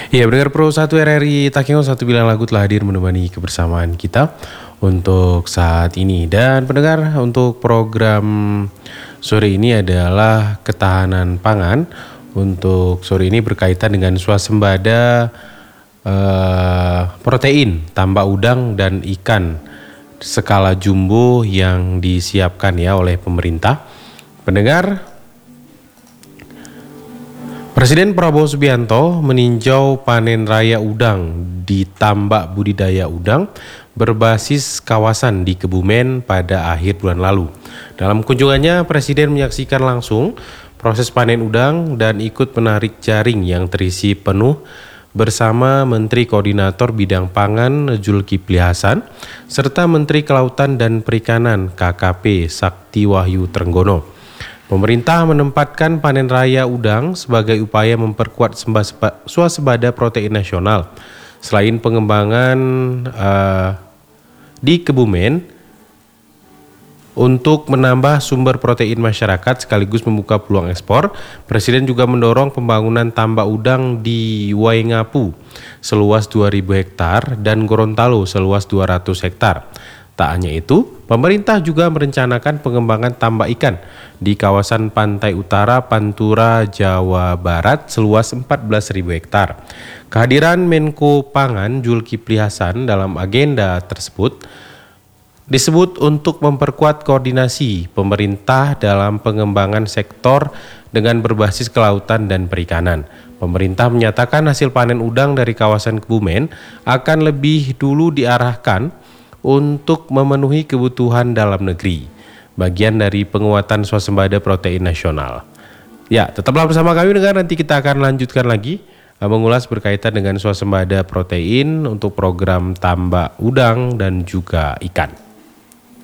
Ya, pendengar Pro 1 RRI Takeo satu bilang lagu telah hadir menemani kebersamaan kita untuk saat ini. Dan pendengar, untuk program sore ini adalah ketahanan pangan. Untuk sore ini berkaitan dengan swasembada protein, tambak udang dan ikan skala jumbo yang disiapkan ya oleh pemerintah. Pendengar, Presiden Prabowo Subianto meninjau panen raya udang di tambak budidaya udang berbasis kawasan di Kebumen pada akhir bulan lalu. Dalam kunjungannya, Presiden menyaksikan langsung proses panen udang dan ikut menarik jaring yang terisi penuh bersama Menteri Koordinator Bidang Pangan Zulkifli Hasan serta Menteri Kelautan dan Perikanan KKP Sakti Wahyu Trenggono. Pemerintah menempatkan panen raya udang sebagai upaya memperkuat swasembada protein nasional. Selain pengembangan di Kebumen untuk menambah sumber protein masyarakat sekaligus membuka peluang ekspor, Presiden juga mendorong pembangunan tambak udang di Waingapu seluas 2.000 hektar dan Gorontalo seluas 200 hektar. Tak hanya itu, pemerintah juga merencanakan pengembangan tambak ikan di kawasan pantai utara Pantura, Jawa Barat seluas 14.000 hektar. Kehadiran Menko Pangan Zulkifli Hasan dalam agenda tersebut disebut untuk memperkuat koordinasi pemerintah dalam pengembangan sektor dengan berbasis kelautan dan perikanan. Pemerintah menyatakan hasil panen udang dari kawasan Kebumen akan lebih dulu diarahkan untuk memenuhi kebutuhan dalam negeri, bagian dari penguatan swasembada protein nasional. Ya, tetaplah bersama kami dengar, nanti kita akan lanjutkan lagi mengulas berkaitan dengan swasembada protein untuk program tambak udang dan juga ikan.